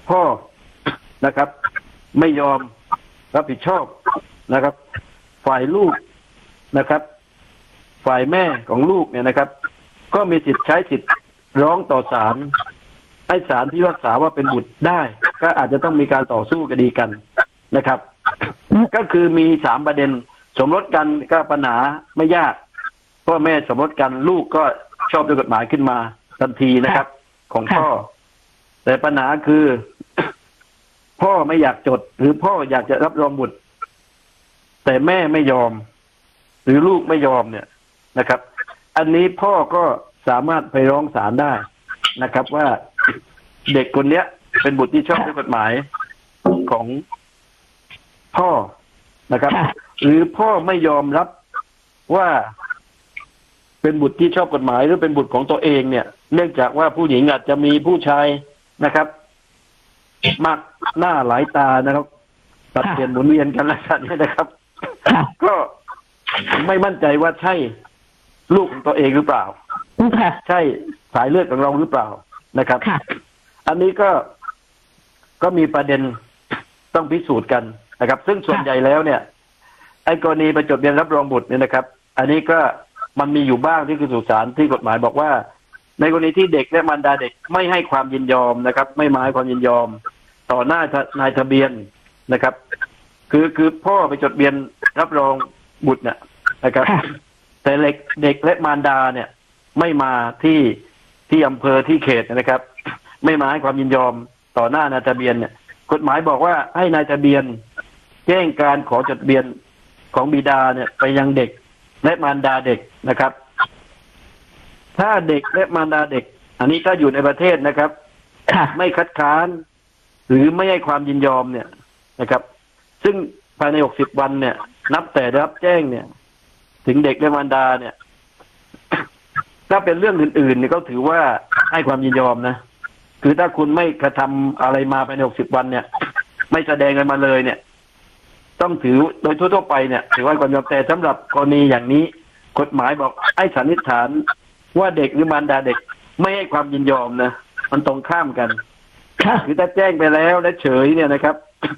พ่อนะครับไม่ยอมรับผิดชอบนะครับฝ่ายลูกนะครับฝ่ายแม่ของลูกเนี่ยนะครับก็มีสิทธิ์ใช้สิทธิ์ร้องต่อศาลให้ศาลพิพากษาว่าเป็นบุตรได้ก็อาจจะต้องมีการต่อสู้คดีกันนะครับก็คือมี3ประเด็นสมรสกันก็ปัญหาไม่ยากพ่อแม่สมรสกันลูกก็ชอบด้วยกฎหมายขึ้นมาทันทีนะครับของพ่อแต่ปัญหาคือ พ่อไม่อยากจดหรือพ่ออยากจะรับรองบุตรแต่แม่ไม่ยอมหรือลูกไม่ยอมเนี่ยนะครับ อันนี้พ่อก็สามารถไปร้องศาลได้นะครับว่าเด็กคนเนี้ยเป็นบุตรที่ชอบด้วยกฎหมายของพ่อนะครับหรือพ่อไม่ยอมรับว่าเป็นบุตรที่ชอบกฎหมายหรือเป็นบุตรของตัวเองเนี่ยเนื่องจากว่าผู้หญิงอาจจะมีผู้ชายนะครับมากหน้าหลายตานะครับตัดเปลี่ยนหมุนเวียนกันลักษณะนี้นะครับก็ไม่มั่นใจว่าใช่ลูกของตัวเองหรือเปล่าใช่สายเลือดของเราหรือเปล่านะครับอันนี้ก็มีประเด็นต้องพิสูจน์กันนะครับซึ่งส่วนใหญ่แล้วเนี่ยไอ้กรณีไปจดทะเบียนรับรองบุตรเนี่ยนะครับอันนี้ก็มันมีอยู่บ้างที่คือสู่ศาลที่กฎหมายบอกว่าในกรณีที่เด็กและมารดาเด็กไม่ให้ความยินยอมนะครับไม่มาให้ความยินยอมต่อหน้านายทะเบียนนะครับคือพ่อไปจดทะเบียนรับรองบุตรเนี่ยนะครับแต่เด็กและมารดาเนี่ยไม่มาที่อำเภอที่เขตนะครับไม่มาให้ความยินยอมต่อหน้านายทะเบียนเนี่ยกฎหมายบอกว่าให้นายทะเบียนแจ้งการขอจดทะเบียนของบิดาเนี่ยไปยังเด็กและมารดาเด็กนะครับถ้าเด็กและมารดาเด็กอันนี้ถ้าอยู่ในประเทศนะครับไม่คัดค้านหรือไม่ให้ความยินยอมเนี่ยนะครับซึ่งภายใน60 วันเนี่ยนับแต่ได้รับแจ้งเนี่ยถึงเด็กและมารดาเนี่ยถ้าเป็นเรื่องอื่นๆเนี่ยก็ถือว่าให้ความยินยอมนะคือถ้าคุณไม่กระทำอะไรมาภายใน60 วันเนี่ยไม่แสดงกันมาเลยเนี่ยต้องถือโดยทั่วๆไปเนี่ยถือว่าความยอมแต่สำหรับกรณีอย่างนี้กฎหมายบอกให้สันนิษฐานว่าเด็กหรือมารดาเด็กไม่ให้ความยินยอมนะมันตรงข้ามกันคือถ้าแจ้งไปแล้วและเฉยเนี่ยนะครับ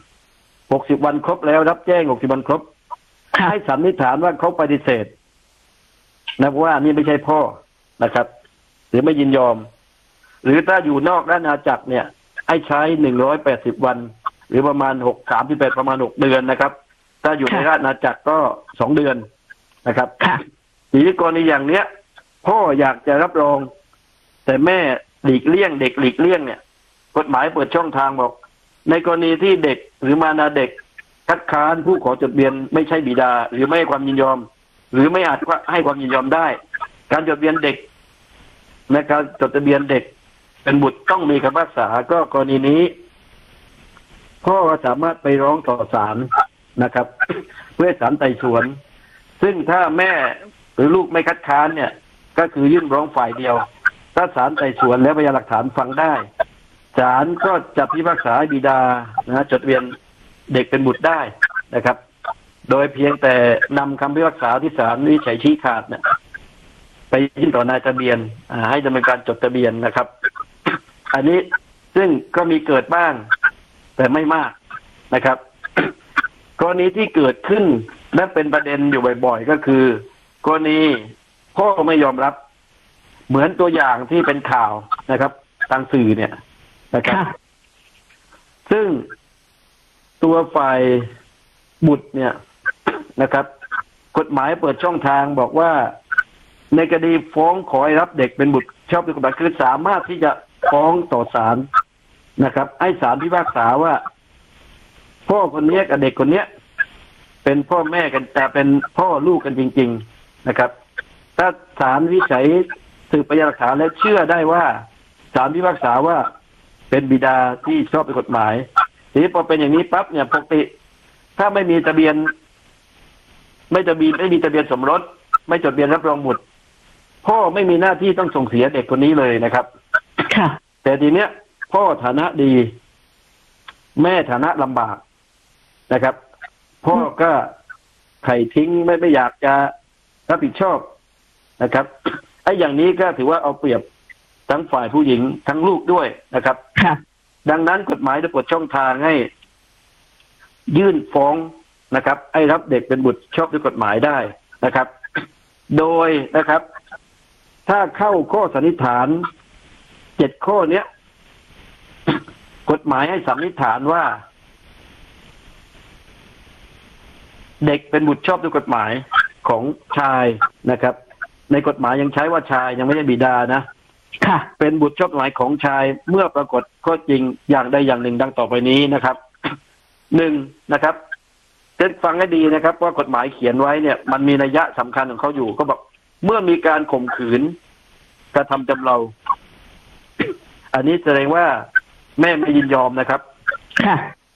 60 วันครบแล้วรับแจ้ง60 วันครบให้สันนิษฐานว่าเขาปฏิเสธนะว่านี่ไม่ใช่พ่อนะครับหรือไม่ยินยอมหรือถ้าอยู่นอกราชอาณาจักรเนี่ยให้ใช้180 วันหรือประมาณ38ประมาณ6 เดือนนะครับถ้าอยู่ในราชอาณาจักรก็2 เดือนนะครับทีนี้กรณีอย่างเนี้ยพ่ออยากจะรับรองแต่แม่หลีกเลี่ยงเด็กหลีกเลี่ยงเนี่ยกฎหมายเปิดช่องทางบอกในกรณีที่เด็กหรือมารดาเด็กคัดค้านผู้ขอจดทะเบียนไม่ใช่บิดาหรือไม่ให้ความยินยอมหรือไม่อาจให้ความยินยอมได้การจดทะเบียนเด็กในการจดทะเบียนเด็กเป็นบุตรต้องมีคำพิพากษาก็กรณีนี้พ่อสามารถไปร้องต่อศาลนะครับเพื่อศาลไต่สวนซึ่งถ้าแม่หรือลูกไม่คัดค้านเนี่ยก็คือยื่นร้องฝ่ายเดียวถ้าศาลไต่สวนแล้วพยานหลักฐานฟังได้ศาลก็จะพิพากษาให้บิดาจดทะเบียนเด็กเป็นบุตรได้นะครับโดยเพียงแต่นำคำพิพากษาที่ศาลวินิจฉัยชี้ขาดเนี่ยไปยื่นต่อนายทะเบียนให้ดำเนินการจดทะเบียนนะครับอันนี้ซึ่งก็มีเกิดบ้างแต่ไม่มากนะครับกรณีที่เกิดขึ้นและเป็นประเด็นอยู่บ่อยๆก็คือกรณีพ่อไม่ยอมรับเหมือนตัวอย่างที่เป็นข่าวนะครับทางสื่อเนี่ยนะครับซึ่งตัวฝ่ายบุตรเนี่ยนะครับกฎหมายเปิดช่องทางบอกว่าในคดีฟ้องขอให้รับเด็กเป็นบุตรชอบด้วยกฎหมายคือสามารถที่จะฟ้องต่อศาลนะครับให้ศาลพิพากษาว่าพ่อคนนี้กับเด็กคนนี้เป็นพ่อแม่กันแต่เป็นพ่อลูกกันจริงๆนะครับถ้าศาลวินิจฉัยสืบพยานหลักฐานและเชื่อได้ว่าศาลพิพากษาว่าเป็นบิดาที่ชอบด้วยกฎหมายทีนี้พอเป็นอย่างนี้ปั๊บเนี่ยปกติถ้าไม่มีทะเบียนไม่มีทะเบียนสมรสไม่จดทะเบียนรับรองบุตรพ่อไม่มีหน้าที่ต้องส่งเสียเด็กคนนี้เลยนะครับแต่ทีเนี้ยพ่อฐานะดีแม่ฐานะลำบากนะครับพ่อก็ไข่ทิ้งไม่อยากจะรับผิดชอบนะครับไอ้อย่างนี้ก็ถือว่าเอาเปรียบทั้งฝ่ายผู้หญิงทั้งลูกด้วยนะครับดังนั้นกฎหมายได้เปิดช่องทางให้ยื่นฟ้องนะครับให้รับเด็กเป็นบุตรชอบด้วยกฎหมายได้นะครับ โดยนะครับ ถ้าเข้าข้อสันนิษฐาน7 ข้อเนี้ย กฎหมายให้สันนิษฐานว่าเด็กเป็นบุตรชอบด้วยกฎหมายของชายนะครับ ในกฎหมายยังใช้ว่าชายยังไม่ใช่บิดานะค่ะเป็นบุตรชอบด้วยกฎหมายของชายเมื่อปรากฏข้อจริงอย่างใดอย่างหนึ่งดังต่อไปนี้นะครับ 1นะครับเช่นฟังให้ดีนะครับว่ากฎหมายเขียนไว้เนี่ยมันมีนัยยะสำคัญของเขาอยู่ก็บอกเมื่อมีการข่มขืนกระทำจำเรา อันนี้แสดงว่าแม่ไม่ยินยอมนะครับค่ะ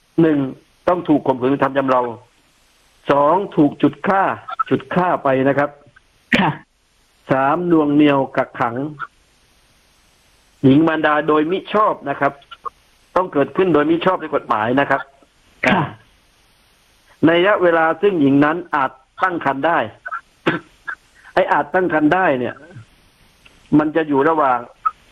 1ต้องถูกข่มขืนกระทำจำเรา 2ถูกจุดฆ่าไปนะครับค่ะ 3นวงเหนี่ยวกักขังหญิงมารดาโดยมิชอบนะครับต้องเกิดขึ้นโดยมิชอบในกฎหมายนะครับค่ะในระยะเวลาซึ่งหญิงนั้นอาจตั้งครรภ์ได้ ไอ้อาจตั้งครรภ์ได้เนี่ยมันจะอยู่ระหว่าง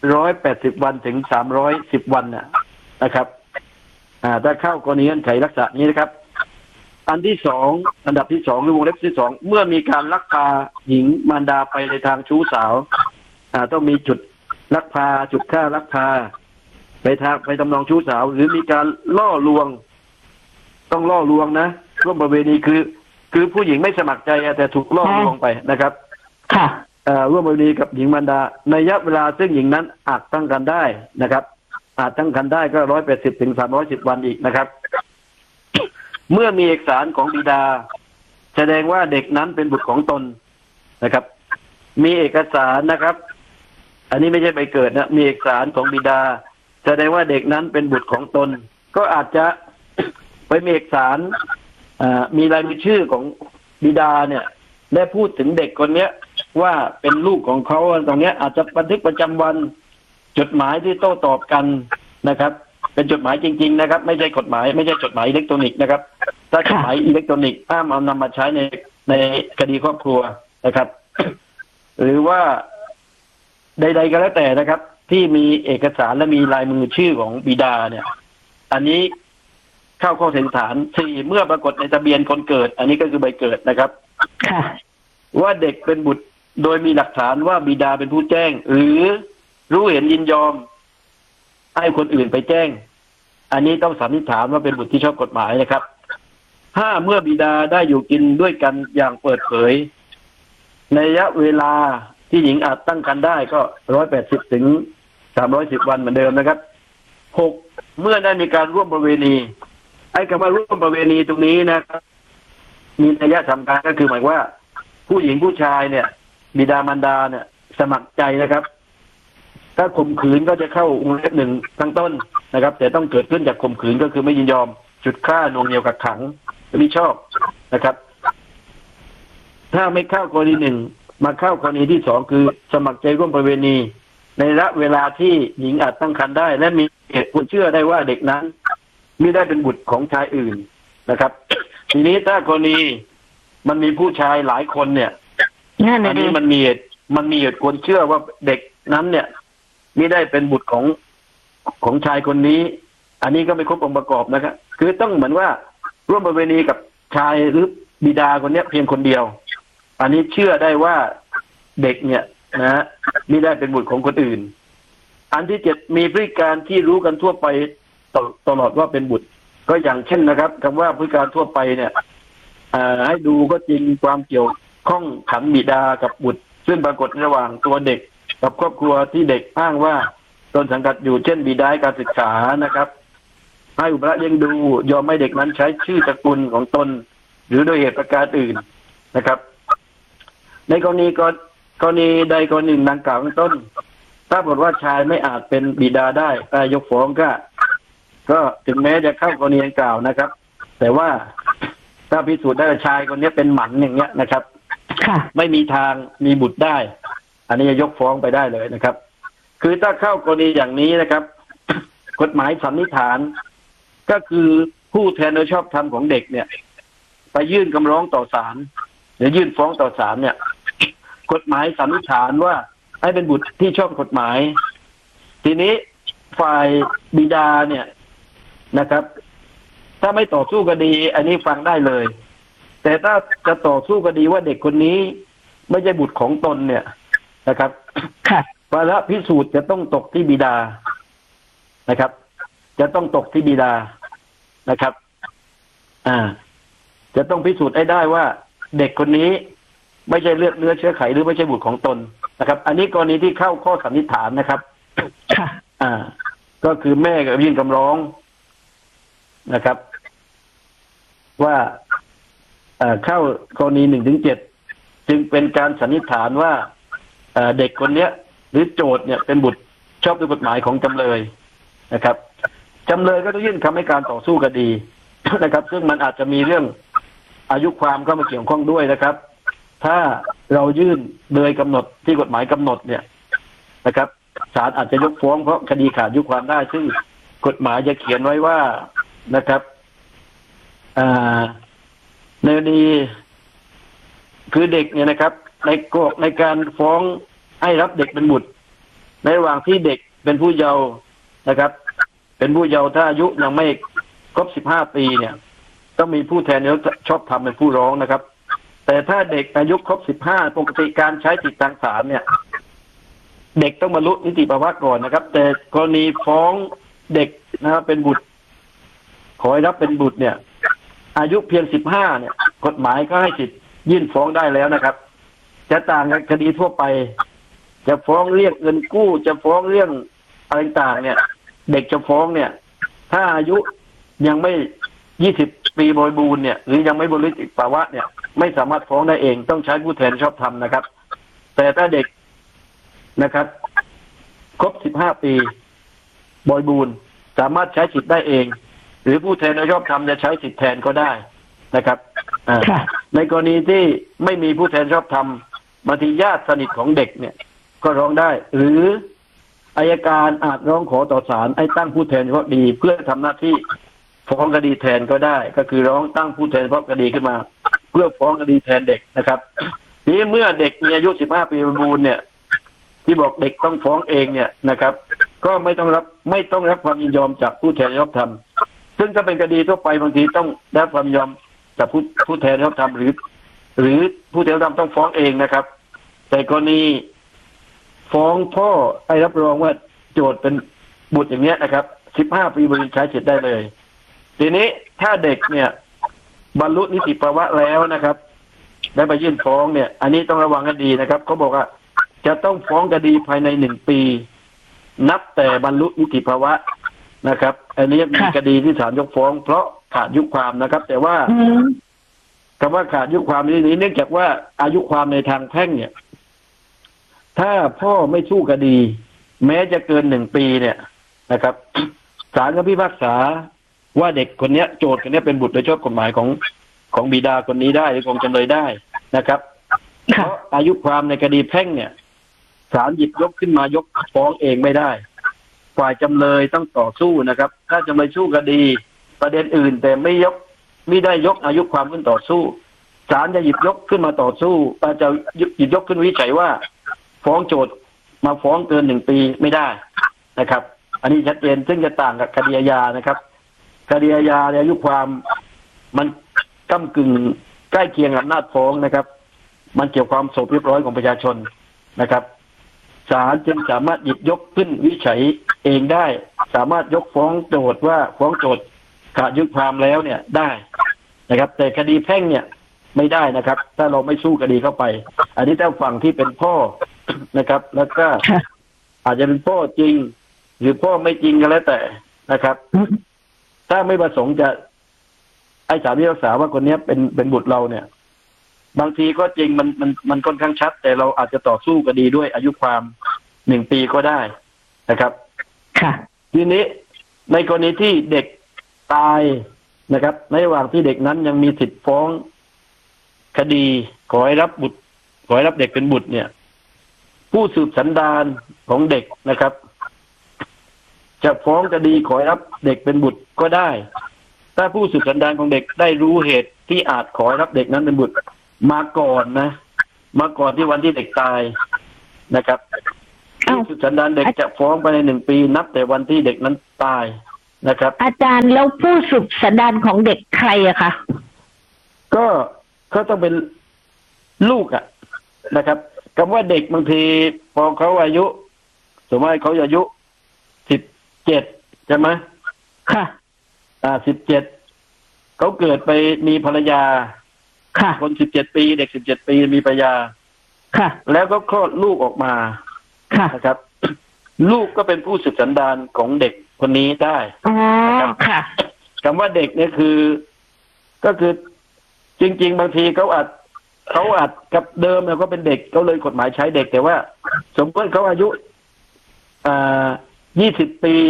180 วันถึง310 วันนะครับถ้าเข้ากรณีเงื่อนไขลักษณะนี้นะครับอันดับที่สองหรือวงเล็บที่ 2เมื่อมีการลักพาหญิงมารดาไปในทางชู้สาวต้องมีจุดลักพาจุดฆ่าลักพาไปทำนองชู้สาวหรือมีการล่อลวงต้องล่อลวงนะร่วมประเวณีคือผู้หญิงไม่สมัครใจแต่ถูกล่อลวงไปนะครับค่ะร่วมประเวณีกับหญิงมารดาในระยะเวลาซึ่งหญิงนั้นอาจตั้งครรภ์ได้นะครับอาจตั้งครรภ์ได้ก็180ถึง310 วันอีกนะครับ เมื่อมีเอกสารของบิดาแสดงว่าเด็กนั้นเป็นบุตรของตนนะครับ มีเอกสารนะครับ อันนี้ไม่ใช่ใบเกิดนะมีเอกสารของบิดาแสดงว่าเด็กนั้นเป็นบุตรของตนก็อาจจะไปมีเอกสารมีลายมือชื่อของบิดาเนี่ยได้พูดถึงเด็กคนนี้ว่าเป็นลูกของเขาตรงนี้อาจจะบันทึกประจำวันจดหมายที่โต้ตอบกันนะครับเป็นจดหมายจริงๆนะครับไม่ใช่จดหมายอิเล็กทรอนิกส์นะครับถ้าจดหมายอิเล็กทรอนิกส์ห้ามเอานำมาใช้ในคดีครอบครัวนะครับ หรือว่าใดๆก็แล้วแต่นะครับที่มีเอกสารและมีลายมือชื่อของบิดาเนี่ยอันนี้เข้าข้อสันนิษฐาน 4เมื่อปรากฏในทะเบียนคนเกิดอันนี้ก็คือใบเกิดนะครับว่าเด็กเป็นบุตรโดยมีหลักฐานว่าบิดาเป็นผู้แจ้งหรือรู้เห็นยินยอมให้คนอื่นไปแจ้งอันนี้ต้องสันนิษฐานว่าเป็นบุตรที่ชอบกฎหมายนะครับ 5เมื่อบิดาได้อยู่กินด้วยกันอย่างเปิดเผยในระยะเวลาที่หญิงอาจตั้งครรภ์ได้ก็180ถึง310 วันเหมือนเดิมนะครับ 6เมื่อได้มีการร่วมประเวณีไอ้คำว่าร่วมประเวณีตรงนี้นะครับมีนัยยะสำคัญก็คือหมายว่าผู้หญิงผู้ชายเนี่ยบิดามารดาเนี่ยสมัครใจนะครับถ้าข่มขืนก็จะเข้าวงเล็บ1ทั้งต้นนะครับแต่ต้องเกิดขึ้นจากข่มขืนก็คือไม่ยินยอมจุดฆ่านวงเหนี่ยวกักขังไม่ชอบนะครับ ถ้าไม่เข้ากรณี1มาเข้ากรณีที่ 2คือสมัครใจร่วมประเวณีในระยะเวลาที่หญิงอาจตั้งครรภ์ได้และมีเหตุผลเชื่อได้ว่าเด็กนั้นไม่ได้เป็นบุตรของชายอื่นนะครับ ทีนี้ถ้ากรณีมันมีผู้ชายหลายคนเนี่ยอันนี้มันมีเหตุผลเชื่อว่าเด็กนั้นเนี่ยไม่ได้เป็นบุตรของชายคนนี้อันนี้ก็ไม่ครบองค์ประกอบนะครับคือต้องเหมือนว่าร่วมประเวณีกับชายหรือบิดาคนนี้เพียงคนเดียวอันนี้เชื่อได้ว่าเด็กเนี่ยนะไม่ได้เป็นบุตรของคนอื่นอันที่ 7มีพฤติการที่รู้กันทั่วไปตลอดว่าเป็นบุตรก็อย่างเช่นนะครับคำว่าพฤติการทั่วไปเนี่ยให้ดูก็จริงความเกี่ยวข้องขันบิดากับบุตรซึ่งปรากฏระหว่างตัวเด็กกับครอบครัวที่เด็กอ้างว่าตนสังกัดอยู่เช่นบิดาการศึกษานะครับให้อุปถัมภ์เลี้ยงดูยอมให้เด็กนั้นใช้ชื่อสกุลของตนหรือโดยเหตุประการอื่นนะครับในกรณีใดกรณีหนึ่งดังกล่าวข้างต้นถ้าบอกว่าชายไม่อาจเป็นบิดาได้ยกฟ้องก็ถึงแม้จะเข้ากรณีดังกล่าวนะครับแต่ว่าถ้าพิสูจน์ได้ว่าชายคนนี้เป็นหมันอย่างเงี้ยนะครับไม่มีทางมีบุตรได้อันนี้จะยกฟ้องไปได้เลยนะครับคือถ้าเข้ากรณีอย่างนี้นะครับ กฎหมายสันนิษฐานก็คือผู้แทนโดยชอบธรรมของเด็กเนี่ยไปยื่นคำร้องต่อศาลหรือยื่นฟ้องต่อศาลเนี่ยกฎหมายสันนิษฐานว่าให้เป็นบุตรที่ชอบกฎหมายทีนี้ฝ่ายบิดาเนี่ยนะครับ ถ้าไม่ต่อสู้คดีอันนี้ฟังได้เลย แต่ถ้าจะต่อสู้คดีว่าเด็กคนนี้ไม่ใช่บุตรของตนเนี่ยนะครับภาระพิสูจน์จะต้องตกที่บิดานะครับ จะต้องตกที่บิดานะครับจะต้องพิสูจน์ให้ได้ว่าเด็กคนนี้ไม่ใช่เลือดเนื้อเชื้อไขหรือไม่ใช่บุตรของตนนะครับ อันนี้กรณีที่เข้าข้อสันนิษฐานนะครับก็คือแม่ก็ยื่นคำร้องนะครับ ว่าเข้ากรณี1-7จึงเป็นการสันนิษฐานว่าเด็กคนเนี้ยหรือโจทย์เนี่ยเป็นบุตรชอบด้วยกฎหมายของจำเลยนะครับจำเลยก็ต้องยื่นคำให้การต่อสู้คดี นะครับ ซึ่งมันอาจจะมีเรื่องอายุความเข้ามาเกี่ยวข้องด้วยนะครับ ถ้าเรายื่นเลยกำหนดที่กฎหมายกำหนดเนี่ยนะครับศาลอาจจะยกฟ้องเพราะคดีขาดอายุความได้ซึ่งกฎหมายจะเขียนไว้ว่านะครับในกรณีคือเด็กเนี่ยนะครับในการฟ้องให้รับเด็กเป็นบุตรในระหว่างที่เด็กเป็นผู้เยาว์นะครับเป็นผู้เยาว์ถ้าอายุยังไม่ครบ15 ปีเนี่ยต้องมีผู้แทนชอบธรรมเป็นผู้ร้องนะครับแต่ถ้าเด็กอายุครบ15ปกติการใช้สิทธิทางศาลเนี่ยเด็กต้องบรรลุนิติภาวะก่อนนะครับแต่กรณีฟ้องเด็กนะครับเป็นบุตรขอให้รับเป็นบุตรเนี่ยอายุเพียง15เนี่ยกฎหมายก็ให้สิทธิ์ยื่นฟ้องได้แล้วนะครับจะต่างกับคดีทั่วไปจะฟ้องเรียกเงินกู้จะฟ้องเรื่องอะไรต่างเนี่ยเด็กจะฟ้องเนี่ยถ้าอายุยังไม่20 ปีบริบูรณ์เนี่ยหรือยังไม่บรรลุนิติภาวะเนี่ยไม่สามารถฟ้องได้เองต้องใช้ผู้แทนชอบธรรมนะครับแต่ถ้าเด็กนะครับครบ15 ปีบริบูรณ์สามารถใช้สิทธิ์ได้เองหรือผู้แทนชอบธรรมจะใช้สิทธิ์แทนก็ได้นะครับในกรณีที่ไม่มีผู้แทนชอบธรรมบางทีญาติสนิทของเด็กเนี่ยก็ร้องได้หรืออัยการอาจร้องขอต่อศาลให้ตั้งผู้แทนเฉพาะคดีเพื่อทำหน้าที่ฟ้องคดีแทนก็ได้ก็คือร้องตั้งผู้แทนเฉพาะคดีขึ้นมาเพื่อฟ้องคดีแทนเด็กนะครับนี้เมื่อเด็กมีอายุ15 ปีบริบูรณ์เนี่ยที่บอกเด็กต้องฟ้องเองเนี่ยนะครับก็ไม่ต้องรับความยินยอมจากผู้แทนชอบธรรมซึ่งถ้าเป็นคดีทั่วไปบางทีต้องได้รับความยินยอมจากผู้แทนชอบธรรมหรือผู้แทนชอบธรรมต้องฟ้องเองนะครับแต่กรณีฟ้องพ่อให้รับรองว่าโจทย์เป็นบุตรอย่างเนี้ยนะครับ15 ปีบริบูรณ์ใช้สิทธิ์ได้เลยทีนี้ถ้าเด็กเนี่ยบรรลุนิติภาวะแล้วนะครับได้ไปยื่นฟ้องเนี่ยอันนี้ต้องระวังกันดีนะครับเขาบอกว่าจะต้องฟ้องคดีภายใน1 ปีนับแต่บรรลุนิติภาวะนะครับอันนี้มีคดีที่ศาลยกฟ้องเพราะขาดอายุความนะครับแต่ว่าคำว่าขาดอายุความนี้เนื่องจากว่าอายุความในทางแพ่งเนี่ยถ้าพ่อไม่สู้คดีแม้จะเกิน1 ปีเนี่ยนะครับศาลก็พิพากษาว่าเด็กคนนี้โจทย์คนนี้เป็นบุตรโดยชอบกฎหมายของบิดาคนนี้ได้หรือของจำเลยได้นะครับเพราะอายุความในคดีแพ่งเนี่ยศาลหยิบยกขึ้นมายกฟ้องเองไม่ได้ฝ่ายจำเลยต้องต่อสู้นะครับถ้าจำเลยสู้คดีประเด็นอื่นแต่ไม่ได้ยกอายุความขึ้นต่อสู้ศาลจะหยิบยกขึ้นมาต่อสู้จะหยิบยกขึ้นวิจัยว่าฟ้องโจทย์มาฟ้องเกิน1 ปีไม่ได้นะครับอันนี้ชัดเจนซึ่งจะต่างกับคดีอาญานะครับคดีอาญาอายุความมันก้ำกึ่งใกล้เคียงอำนาจฟ้องนะครับมันเกี่ยวความสงบเรียบร้อยของประชาชนนะครับศาลจึงสามารถหยิบยกขึ้นวิจัยเองได้สามารถยกฟ้องโจทย์ว่าฟ้องโจทย์ขาดอายุความแล้วเนี่ยได้นะครับแต่คดีแพ่งเนี่ยไม่ได้นะครับถ้าเราไม่สู้คดีเข้าไปอันนี้ถ้าฝั่งที่เป็นพ่อนะครับแล้วก็อาจจะเป็นพ่อจริงหรือพ่อไม่จริงก็แล้วแต่นะครับถ้าไม่ประสงค์จะไอ้ศาลพิพากษาว่าคนนี้เป็นบุตรเราเนี่ยบางทีก็จริงมันค่อนข้างชัดแต่เราอาจจะต่อสู้คดีด้วยอายุความ1 ปีก็ได้นะครับทีนี้ในกรณีที่เด็กตายนะครับในระหว่างที่เด็กนั้นยังมีสิทธิ์ฟ้องคดีขอให้รับเด็กเป็นบุตรเนี่ยผู้สืบสันดานของเด็กนะครับจะฟ้องคดีขอให้รับเด็กเป็นบุตรก็ได้ถ้าผู้สืบสันดานของเด็กได้รู้เหตุที่อาจขอให้รับเด็กนั้นเป็นบุตรมาก่อนที่วันที่เด็กตายนะครับผู้สืบสันดานเด็กจะฟ้องไปใน1 ปีนับแต่วันที่เด็กนั้นตายนะครับอาจารย์แล้วผู้สืบสันดานของเด็กใครอะคะก็ต้องเป็นลูกอะนะครับคำว่าเด็กบางทีพอเขาอายุสมมติเขาอายุ17ใช่ไหมค่ะ 17เขาเกิดไปมีภรรยาค่ะคน17 ปีเด็ก17 ปีมีภรรยาค่ะแล้วก็คลอดลูกออกมาค่ะนะครับ ลูกก็เป็นผู้สืบสันดานของเด็กคนนี้ได้นะครับค่ะคำว่าเด็กเนี่ยคือก็คือจริงๆบางทีเขาอาจกับเดิมเนี่ยก็เป็นเด็กเขาเลยกฎหมายใช้เด็กแต่ว่าสมมติเขาอายุ20 ปี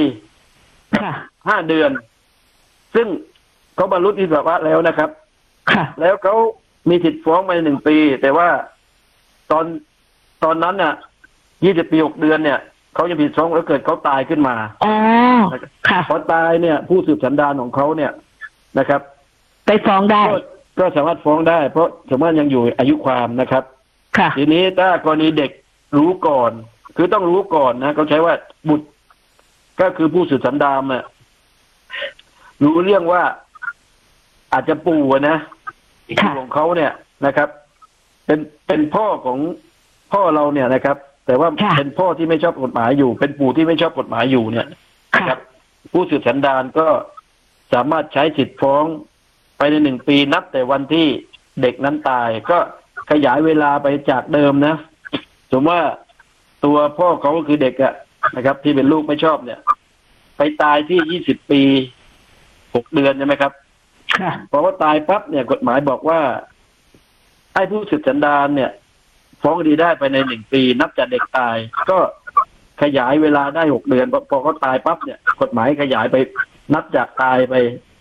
5 เดือนซึ่งเขาบรรลุนิติภาวะแล้วนะครับแล้วเขามีสิทธิ์ฟ้องไป1 ปีแต่ว่าตอนนั้นน่ะ20 ปี 6 เดือนเนี่ยเขายังผิดฟ้องแล้วเกิดเขาตายขึ้นมาพอตายเนี่ยผู้สืบสันดานของเขาเนี่ยนะครับไปฟ้องได้ก็สามารถฟ้องได้เพราะสมมติยังอยู่อายุความนะครับทีนี้ถ้ากรณีเด็กรู้ก่อนคือต้องรู้ก่อนนะเขาใช้ว่าบุตรก็คือผู้สืบสันดานน่ะรู้เรื่องว่าอาจจะปู่นะของเขาเนี่ยนะครับเป็นพ่อของพ่อเราเนี่ยนะครับแต่ว่าเป็นพ่อที่ไม่ชอบกฎหมายอยู่เป็นปู่ที่ไม่ชอบกฎหมายอยู่เนี่ยนะครับผู้สืบสันดานก็สามารถใช้สิทธิ์ฟ้องไปใน1 ปีนับแต่วันที่เด็กนั้นตายก็ขยายเวลาไปจากเดิมนะสมมติว่าตัวพ่อเขาก็คือเด็กอะนะครับที่เป็นลูกไม่ชอบเนี่ยไปตายที่20 ปี 6 เดือนใช่ไหมครับพอว่าตายปั๊บเนี่ยกฎหมายบอกว่าให้ผู้สืบสันดานเนี่ยฟ้องคดีได้ไปใน1 ปีนับจากเด็กตายก็ขยายเวลาได้6 เดือนพอเขาตายปั๊บเนี่ยกฎหมายขยายไปนับจากตายไป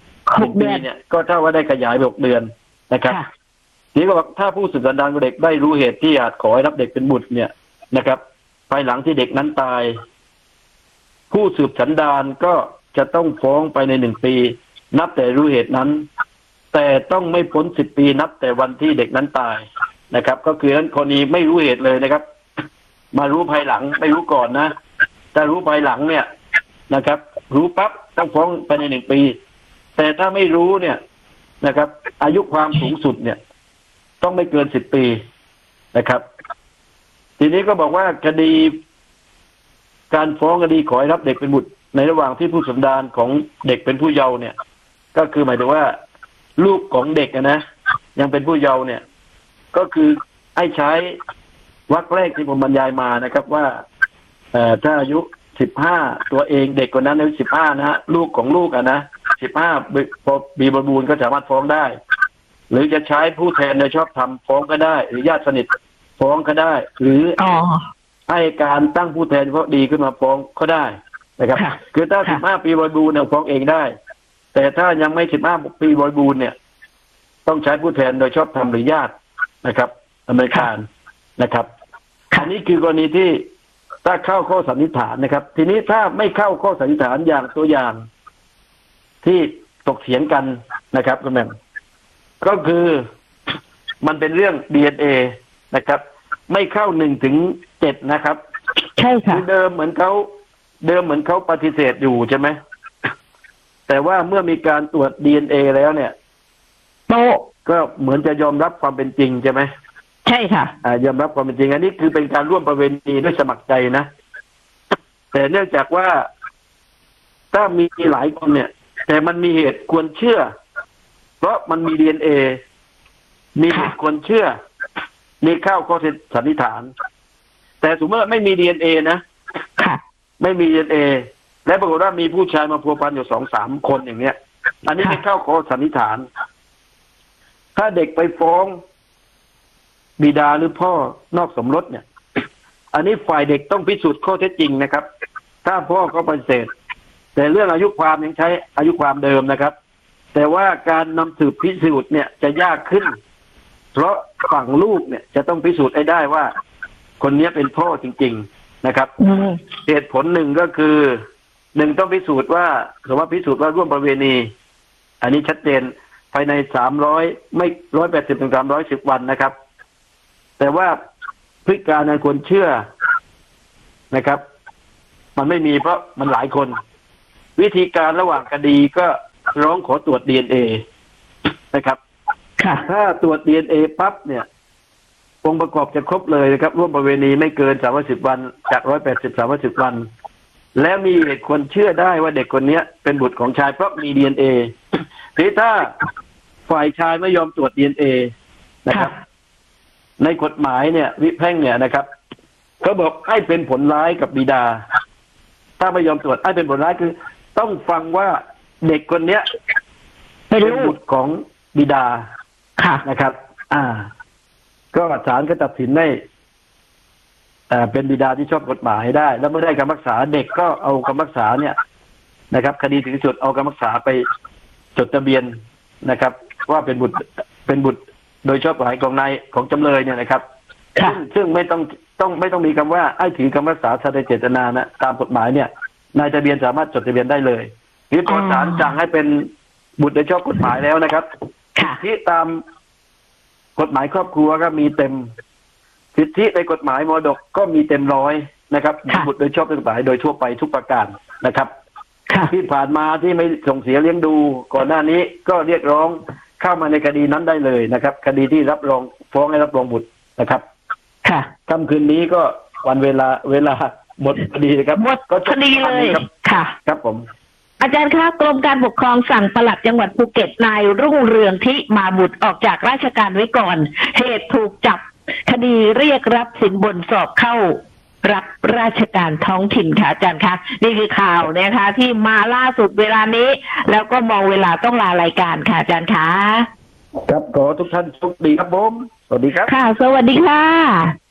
1 ปีเนี่ยก็เท่าว่าได้ขยายไป6 เดือนนะครับนี่ก็บอกถ้าผู้สืบสันดานของเด็กได้รู้เหตุที่อาจขอให้รับเด็กเป็นบุตรเนี่ยนะครับภายหลังที่เด็กนั้นตายผู้สืบสันดานก็จะต้องฟ้องไปใน1 ปีนับแต่รู้เหตุนั้นแต่ต้องไม่พ้น10 ปีนับแต่วันที่เด็กนั้นตายนะครับก็คือนั้นคนนี้ไม่รู้เหตุเลยนะครับ มารู้ภายหลังไม่รู้ก่อนนะถ้ารู้ภายหลังเนี่ยนะครับรู้ปั๊บต้องฟ้องไปใน1 ปีแต่ถ้าไม่รู้เนี่ยนะครับอายุความสูงสุดเนี่ยต้องไม่เกิน10 ปีนะครับทีนี้ก็บอกว่าคดีการฟ้องคดีขอให้รับเด็กเป็นบุตรในระหว่างที่ผู้สันดานของเด็กเป็นผู้เยาว์เนี่ยก็คือหมายถึงว่าลูกของเด็กนะยังเป็นผู้เยาว์เนี่ยก็คือให้ใช้วรรคแรกที่ผมบรรยายมานะครับว่าถ้าอายุ15ตัวเองเด็กคนนั้นอายุ15นะฮะลูกของลูกนะ15พอมีบริบูรณ์ก็สามารถฟ้องได้หรือจะใช้ผู้แทนโดยชอบธรรมฟ้องก็ได้หรือญาติสนิทฟ้องก็ได้หรือให้การตั้งผู้แทนเพราะดีขึ้นมาฟ้องก็ได้นะครับคือถ้า15 ปีบริบูรณ์เนี่ยฟ้องเองได้แต่ถ้ายังไม่15 ปีบริบูรณ์เนี่ยต้องใช้ผู้แทนโดยชอบธรรมหรือญาตินะครับอเมริกันนะครับอันนี้คือกรณีที่ถ้าเข้าข้อสันนิษฐานนะครับทีนี้ถ้าไม่เข้าข้อสันนิษฐานอย่างตัวอย่างที่ตกเถียงกันนะครับคุณแม่ก็คือมันเป็นเรื่อง DNA นะครับไม่เข้า1 ถึง 7นะครับใช่ค่ะเดิมเหมือนเขาปฏิเสธอยู่ใช่ไหมแต่ว่าเมื่อมีการตรวจ DNA แล้วเนี่ยก็เหมือนจะยอมรับความเป็นจริงใช่ไหมใช่ค่ะยอมรับความเป็นจริงอันนี้คือเป็นการร่วมประเวณีด้วยสมัครใจนะแต่เนื่องจากว่าถ้ามีหลายคนเนี่ยแต่มันมีเหตุควรเชื่อเพราะมันมี DNA มีเหตุควรเชื่อมีข้อสันนิษฐานแต่สมมติว่าไม่มี DNA นะไม่มี DNA และปรากฏว่ามีผู้ชายมาพัวพันอยู่2-3 คนอย่างเนี้ยอันนี้ไม่เข้าข้อสันนิษฐานถ้าเด็กไปฟ้องบิดาหรือพ่อนอกสมรสเนี่ยอันนี้ฝ่ายเด็กต้องพิสูจน์ข้อเท็จจริงนะครับถ้าพ่อเขาปฏิเสธแต่เรื่องอายุความยังใช้อายุความเดิมนะครับแต่ว่าการนำสืบพิสูจน์เนี่ยจะยากขึ้นเพราะฝั่งลูกเนี่ยจะต้องพิสูจน์ให้ได้ว่าคนนี้เป็นพ่อจริงๆนะครับเหตุผลหนึ่งก็คือ1ต้องพิสูจน์ว่าหรือว่าพิสูจน์ว่าร่วมประเวณีอันนี้ชัดเจนภายใน300ไม่180 ถึง 310 วันนะครับแต่ว่าพฤติการนั้นควรเชื่อนะครับ มันไม่มีเพราะมันหลายคน วิธีการระหว่างคดีก็ร้องขอตรวจ DNA นะครับค่ะถ้าตรวจ DNA ปั๊บเนี่ยองค์ประกอบจะครบเลยนะครับร่วมประเวณีไม่เกิน310 วันจาก180 310 วัน แล้วมีเหตุควรเชื่อได้ว่าเด็กคนนี้เป็นบุตรของชายเพราะมี DNA ทีถ้าฝ่ายชายไม่ยอมตรวจ DNA นะครับ ในกฎหมายเนี่ยวิแพ่งเนี่ยนะครับเขาบอกให้เป็นผลร้ายกับบิดา ถ้าไม่ยอมตรวจให้เป็นผลร้ายคือ ต้องฟังว่าเด็กคนเนี้ยเป็นเป็นลูบุกตรของบิดาค่ะนะครับ ก็ศาลก็ตัดสินได้เป็นบิดาที่ชอบกฎหมายได้ แล้วเมื่อได้คำพิพากษาเด็กก็เอาคำพิพากษาเนี่ยนะครับ คดีถึงที่สุดเอาคำพิพากษาไปจดทะเบียนนะครับ ว่าเป็นบุตรโดยชอบกฎหมายของนายของจำเลยเนี่ยนะครับค่ะซึ่งไม่ต้องมีคำว่าไอ้ถือคำพิพากษาแสดงเจตนานะตามกฎหมายเนี่ยนายทะเบียนสามารถจดทะเบียนได้เลยที่พอศาลสั่งให้เป็นบุตรโดยชอบกฎหมายแล้วนะครับค่ะที่ตามกฎหมายครอบครัวก็มีเต็มสิทธิในกฎหมายมรดกก็มีเต็มร้อยนะครับค่ะบุตรโดยชอบกฎหมายโดยทั่วไปทุกประการนะครับค่ะที่ผ่านมาที่ไม่ส่งเสียเลี้ยงดูก่อนหน้านี้ก็เรียกร้องเข้ามาในคดีนั้นได้เลยนะครับ คดีที่รับรองฟ้องให้รับรองบุตรนะครับค่ะค่ำคืนนี้ก็วันเวลาหมดคดีนะครับหมดก็จคบดีเลยครับค่ะครับผมอาจารย์คะกรมการปกครองสั่งปลัดจังหวัดภูเก็ตนายรุ่งเรืองที่มาบุตรออกจากราชการไว้ก่อน เหตุถูกจับคดีเรียกรับสินบนสอบเข้ารับราชการท้องถิ่นค่ะอาจารย์คะนี่คือข่าวนะคะ ที่มาล่าสุดเวลานี้ แล้วก็มองเวลาต้องลารายการค่ะอาจารย์คะครับขอทุกท่านโชคดีครับผมสวัสดีครับค่ะ สวัสดีค่ะ